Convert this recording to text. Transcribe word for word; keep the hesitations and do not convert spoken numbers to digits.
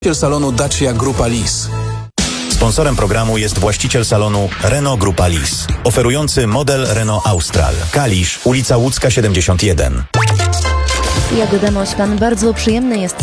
salonu Dacia Grupa Lis. Sponsorem programu jest właściciel salonu Renault Grupa Lis, oferujący model Renault Austral. Kalisz, ulica Łódzka siedemdziesiąt jeden. Jagoda Mośpan, bardzo przyjemny jest